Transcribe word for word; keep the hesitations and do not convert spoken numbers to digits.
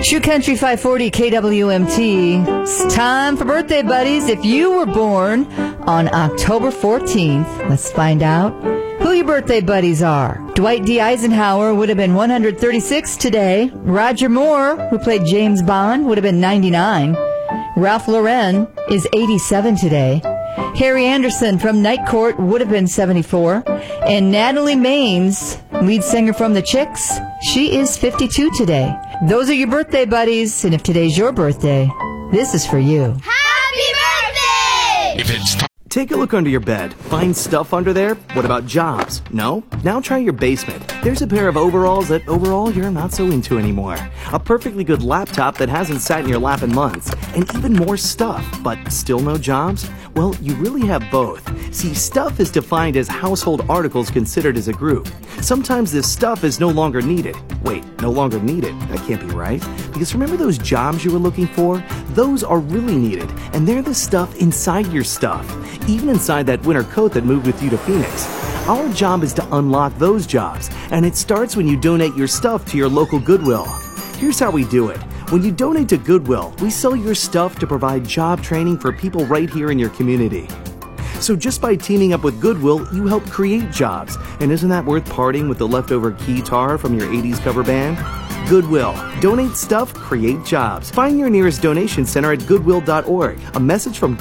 True Country five forty K W M T. It's time for birthday buddies. If you were born on October fourteenth, let's find out who your birthday buddies are. Dwight D. Eisenhower would have been one hundred thirty-six today. Roger Moore, who played James Bond, would have been ninety-nine. Ralph Lauren is eighty-seven today. Harry Anderson from Night Court would have been seventy-four. And Natalie Maines, lead singer from The Chicks, she is fifty-two today. Those are your birthday buddies, and if today's your birthday, this is for you. Happy birthday! If it's t- Take a look under your bed. Find stuff under there? What about jobs? No? Now try your basement. There's a pair of overalls that overall you're not so into anymore. A perfectly good laptop that hasn't sat in your lap in months. And even more stuff, but still no jobs? Well, you really have both. See, stuff is defined as household articles considered as a group. Sometimes this stuff is no longer needed. Wait, no longer needed? That can't be right. Because remember those jobs you were looking for? Those are really needed, and they're the stuff inside your stuff. Even inside that winter coat that moved with you to Phoenix. Our job is to unlock those jobs, and it starts when you donate your stuff to your local Goodwill. Here's how we do it. When you donate to Goodwill, we sell your stuff to provide job training for people right here in your community. So just by teaming up with Goodwill, you help create jobs. And isn't that worth parting with the leftover guitar from your eighties cover band? Goodwill. Donate stuff, create jobs. Find your nearest donation center at goodwill dot org. A message from